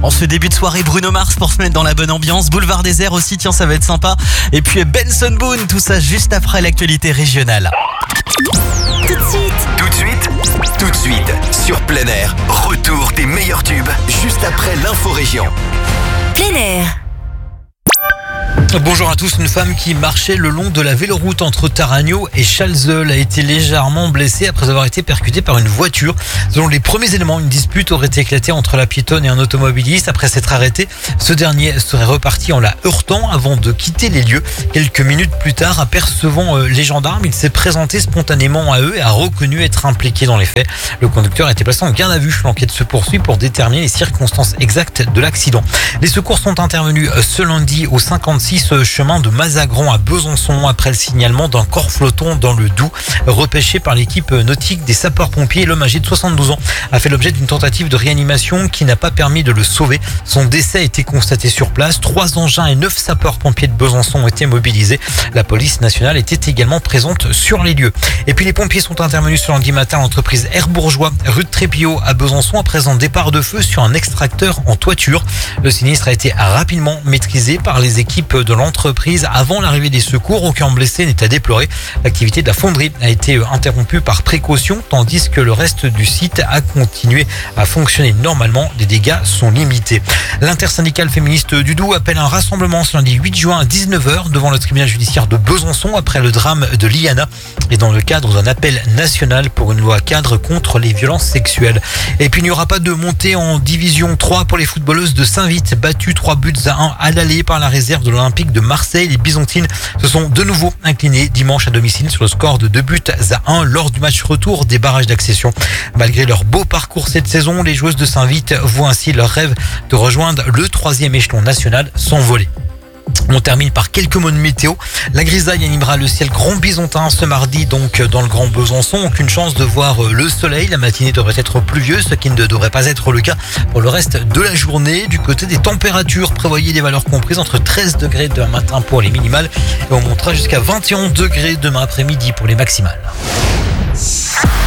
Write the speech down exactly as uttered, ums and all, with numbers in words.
En ce début de soirée, Bruno Mars pour se mettre dans la bonne ambiance. Boulevard Désert aussi, tiens, ça va être sympa. Et puis Benson Boone, tout ça juste après l'actualité régionale. Tout de suite, Tout de suite, tout de suite, sur plein air, retour des meilleurs tubes, juste après l'info-région. plein air. Bonjour à tous. Une femme qui marchait le long de la véloroute entre Taragno et Chalzeul a été légèrement blessée après avoir été percutée par une voiture. Selon les premiers éléments, une dispute aurait éclaté entre la piétonne et un automobiliste. Après s'être arrêté, ce dernier serait reparti en la heurtant avant de quitter les lieux. Quelques minutes plus tard, apercevant les gendarmes, il s'est présenté spontanément à eux et a reconnu être impliqué dans les faits. Le conducteur a été placé en garde à vue. L'enquête se poursuit pour déterminer les circonstances exactes de l'accident. Les secours sont intervenus ce lundi au cinquante-six chemin de Mazagran à Besançon après le signalement d'un corps flottant dans le Doubs repêché par l'équipe nautique des sapeurs-pompiers. L'homme âgé de soixante-douze ans a fait l'objet d'une tentative de réanimation qui n'a pas permis de le sauver. Son décès a été constaté sur place. Trois engins et neuf sapeurs-pompiers de Besançon ont été mobilisés. La police nationale était également présente sur les lieux. Et puis les pompiers sont intervenus ce lundi matin à l'entreprise Air Bourgeois, rue de Trépillot à Besançon après un départ de feu sur un extracteur en toiture. Le sinistre a été rapidement maîtrisé par les équipes de l'entreprise avant l'arrivée des secours. Aucun blessé n'est à déplorer. L'activité de la fonderie a été interrompue par précaution tandis que le reste du site a continué à fonctionner normalement. Les dégâts sont limités. L'intersyndicale féministe du Doubs appelle un rassemblement ce lundi huit juin à dix-neuf heures devant le tribunal judiciaire de Besançon après le drame de Liana et dans le cadre d'un appel national pour une loi cadre contre les violences sexuelles. Et puis il n'y aura pas de montée en division trois pour les footballeuses de Saint-Vith, battues trois buts à un à l'aller par la réserve de l'Olympique de Marseille. Les Byzantines se sont de nouveau inclinées dimanche à domicile sur le score de deux buts à un lors du match retour des barrages d'accession. Malgré leur beau parcours cette saison, les joueuses de Saint-Vith voient ainsi leur rêve de rejoindre le troisième échelon national s'envoler. On termine par quelques mots de météo. La grisaille animera le ciel grand byzantin ce mardi, donc dans le Grand Besançon. Aucune chance de voir le soleil. La matinée devrait être pluvieuse, ce qui ne devrait pas être le cas pour le reste de la journée. Du côté des températures, prévoyez des valeurs comprises entre treize degrés demain matin pour les minimales et on montera jusqu'à vingt et un degrés demain après-midi pour les maximales.